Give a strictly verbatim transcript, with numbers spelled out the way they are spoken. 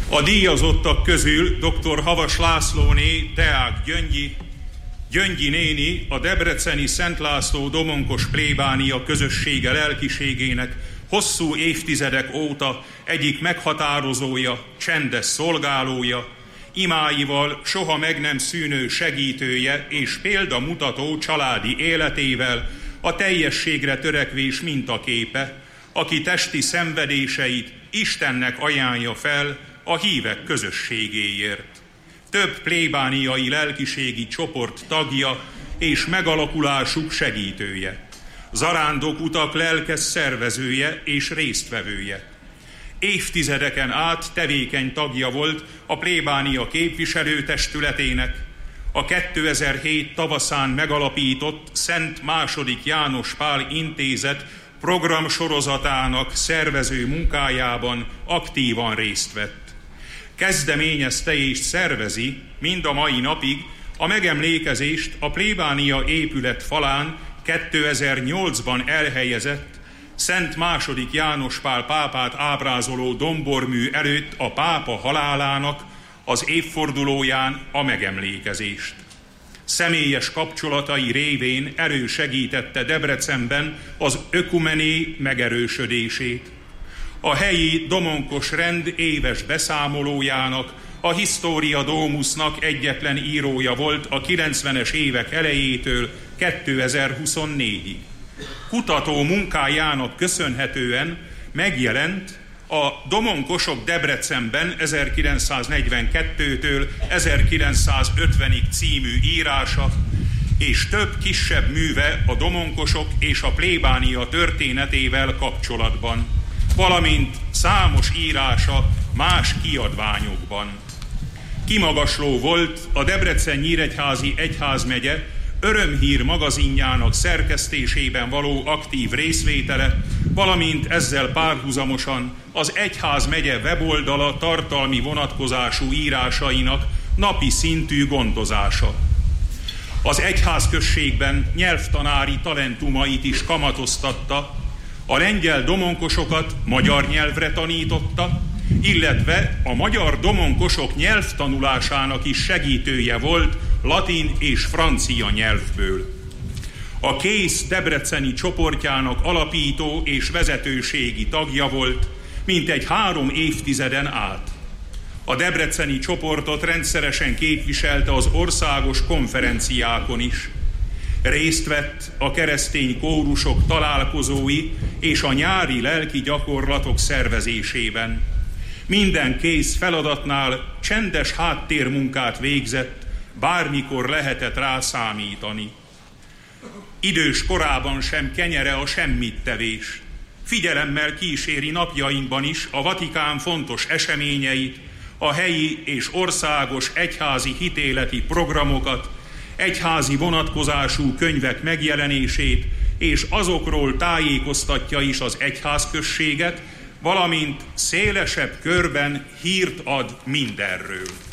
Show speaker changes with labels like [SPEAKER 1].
[SPEAKER 1] A díjazottak közül dr. Havas Lászlóné, Deák Gyöngyi, Gyöngyi néni a debreceni Szent László domonkos plébánia közössége lelkiségének hosszú évtizedek óta egyik meghatározója, csendes szolgálója, imáival soha meg nem szűnő segítője és példamutató családi életével a teljességre törekvés mintaképe, aki testi szenvedéseit Istennek ajánlja fel a hívek közösségéért. Több plébániai lelkiségi csoport tagja és megalakulásuk segítője. Zarándok utak lelkes szervezője és résztvevője. Évtizedeken át tevékeny tagja volt a plébánia képviselőtestületének, a kétezer-hét tavaszán megalapított Szent második János Pál Intézet programsorozatának szervező munkájában aktívan részt vett. Kezdeményezte és szervezi mind a mai napig a megemlékezést a plébánia épület falán kétezer-nyolcban elhelyezett Szent második János Pál pápát ábrázoló dombormű előtt a pápa halálának az évfordulóján a megemlékezést. Személyes kapcsolatai révén elősegítette Debrecenben az ökumené megerősödését. A helyi domonkos rend éves beszámolójának, a Historia Domusnak egyetlen írója volt a kilencvenes évek elejétől kétezer-huszonnégyig. Kutató munkájának köszönhetően megjelent a Domonkosok Debrecenben ezerkilencszáznegyvenkettőtől ezerkilencszázötvenig című írása, és több kisebb műve a domonkosok és a plébánia történetével kapcsolatban, valamint számos írása más kiadványokban. Kimagasló volt a Debrecen-Nyíregyházi Egyházmegye Örömhír magazinjának szerkesztésében való aktív részvétele, valamint ezzel párhuzamosan az Egyházmegye weboldala tartalmi vonatkozású írásainak napi szintű gondozása. Az egyházközségben nyelvtanári talentumait is kamatoztatta, a lengyel domonkosokat magyar nyelvre tanította, illetve a magyar domonkosok nyelvtanulásának is segítője volt latin és francia nyelvből. A Kész debreceni csoportjának alapító és vezetőségi tagja volt, mintegy három évtizeden át. A debreceni csoportot rendszeresen képviselte az országos konferenciákon is. Részt vett a keresztény kórusok találkozói és a nyári lelki gyakorlatok szervezésében. Minden kész feladatnál csendes háttérmunkát végzett, bármikor lehetett rá számítani. Idős korában sem kenyere a semmittevés. Figyelemmel kíséri napjainkban is a Vatikán fontos eseményeit, a helyi és országos egyházi hitéleti programokat, egyházi vonatkozású könyvek megjelenését, és azokról tájékoztatja is az egyházközséget, valamint szélesebb körben hírt ad mindenről.